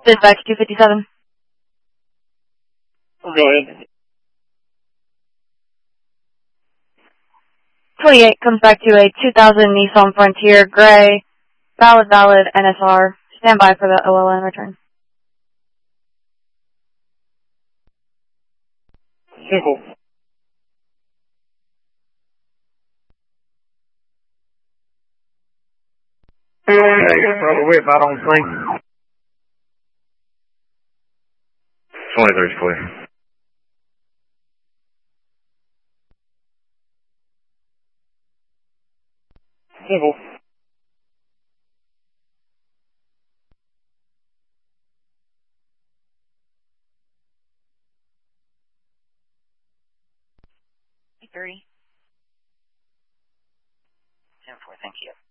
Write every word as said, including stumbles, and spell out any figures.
Dispatch two fifty-seven. Go ahead. twenty-eight comes back to a two thousand Nissan Frontier Gray. Valid, valid, N S R. Stand by for the O L N return. Simple. Yeah, probably whip out on scene. twenty-three's clear. Simple. three. ten four, thank you.